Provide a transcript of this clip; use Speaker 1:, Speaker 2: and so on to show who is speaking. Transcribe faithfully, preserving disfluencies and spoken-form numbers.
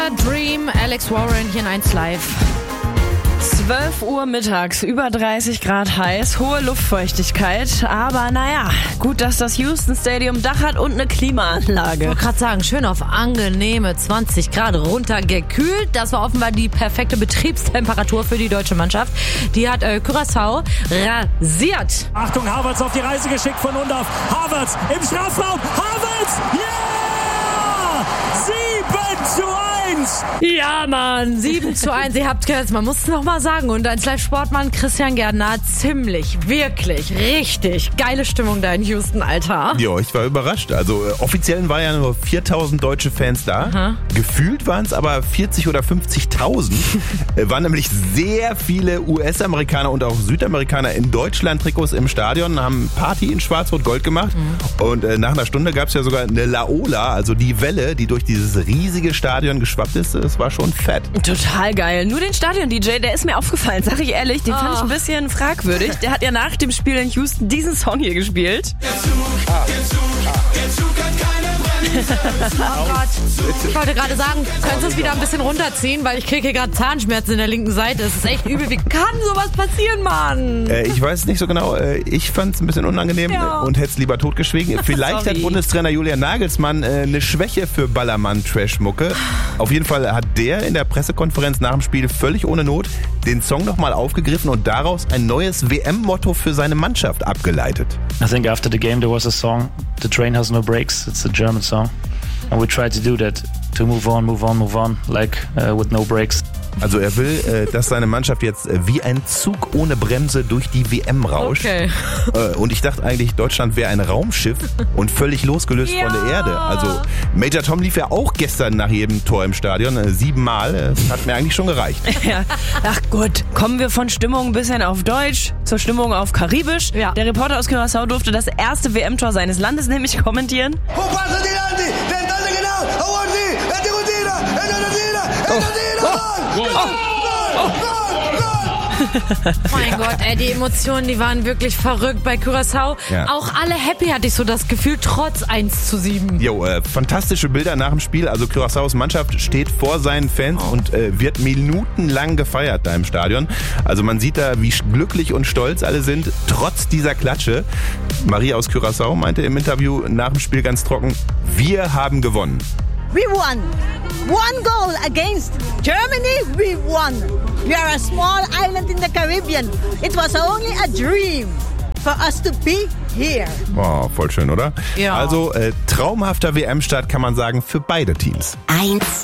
Speaker 1: Dream, Alex Warren hier in eins Live.
Speaker 2: zwölf Uhr mittags, über dreißig Grad heiß, hohe Luftfeuchtigkeit. Aber naja, gut, dass das Houston Stadium Dach hat und eine Klimaanlage.
Speaker 1: Ich wollte gerade sagen, schön auf angenehme zwanzig Grad runtergekühlt. Das war offenbar die perfekte Betriebstemperatur für die deutsche Mannschaft. Die hat äh, Curaçao rasiert.
Speaker 3: Achtung, Havertz auf die Reise geschickt von und auf. Havertz im Strafraum. Havertz! Ja! sieben zu eins!
Speaker 1: Ja, Mann, sieben zu eins. Ihr habt gehört, man muss es nochmal sagen. Und als Live-Sportmann Christian Gärtner, ziemlich, wirklich, richtig geile Stimmung da in Houston, Alter.
Speaker 4: Ja, ich war überrascht. Also äh, offiziell waren ja nur viertausend deutsche Fans da.
Speaker 1: Aha.
Speaker 4: Gefühlt waren es aber vierzig oder fünfzigtausend. äh, waren nämlich sehr viele U S-Amerikaner und auch Südamerikaner in Deutschland-Trikots im Stadion, haben Party in Schwarz-Rot-Gold gemacht. Mhm. Und äh, nach einer Stunde gab es ja sogar eine Laola, also die Welle, die durch dieses riesige Stadion geschwappt ist. Das war schon fett.
Speaker 2: Total geil. Nur den Stadion-D J, der ist mir aufgefallen, sag ich ehrlich, den oh. fand ich ein bisschen fragwürdig. Der hat ja nach dem Spiel in Houston diesen Song hier gespielt.
Speaker 1: Ah. Oh Gott. Ich wollte gerade sagen, könntest du es wieder ein bisschen runterziehen, weil ich kriege hier gerade Zahnschmerzen in der linken Seite. Es ist echt übel. Wie kann sowas passieren, Mann?
Speaker 4: Äh, ich weiß es nicht so genau. Äh, ich fand es ein bisschen unangenehm
Speaker 1: ja.
Speaker 4: und hätte es lieber totgeschwiegen. Vielleicht hat Bundestrainer Julian Nagelsmann äh, eine Schwäche für Ballermann-Trash-Mucke. Auf jeden Fall hat der in der Pressekonferenz nach dem Spiel völlig ohne Not den Song nochmal aufgegriffen und daraus ein neues W M-Motto für seine Mannschaft abgeleitet.
Speaker 5: I think after the game there was a song, The Train Has No Brakes. It's a German song. And we tried to do that, to move on, move on, move on, like uh, with no brakes.
Speaker 4: Also er will, äh, dass seine Mannschaft jetzt äh, wie ein Zug ohne Bremse durch die W M rauscht.
Speaker 1: Okay.
Speaker 4: Äh, und ich dachte eigentlich, Deutschland wäre ein Raumschiff und völlig losgelöst
Speaker 1: ja.
Speaker 4: von der Erde. Also Major Tom lief ja auch gestern nach jedem Tor im Stadion, äh, siebenmal. Das hat mir eigentlich schon gereicht.
Speaker 2: Ja. Ach gut, kommen wir von Stimmung ein bisschen auf Deutsch zur Stimmung auf Karibisch.
Speaker 1: Ja.
Speaker 2: Der Reporter aus Curaçao durfte das erste W M-Tor seines Landes nämlich kommentieren.
Speaker 6: Wo passa di Landi? Tentando genau. Aguardi. E di Gudina. E di Gudina. E di Gudina.
Speaker 1: Mein Gott, ey, die Emotionen, die waren wirklich verrückt bei Curaçao.
Speaker 4: Ja.
Speaker 1: Auch alle happy, hatte ich so das Gefühl, trotz eins zu sieben.
Speaker 4: Jo, äh, fantastische Bilder nach dem Spiel. Also Curaçaos Mannschaft steht vor seinen Fans
Speaker 1: oh.
Speaker 4: und äh, wird minutenlang gefeiert da im Stadion. Also man sieht da, wie glücklich und stolz alle sind, trotz dieser Klatsche. Marie aus Curaçao meinte im Interview nach dem Spiel ganz trocken, wir haben gewonnen.
Speaker 7: We won. One goal against Germany, we won. We are a small island in the Caribbean. It was only a dream for us to be here.
Speaker 4: Oh, voll schön, oder?
Speaker 1: Ja.
Speaker 4: Also äh, traumhafter W M-Start kann man sagen für beide Teams.
Speaker 8: Eins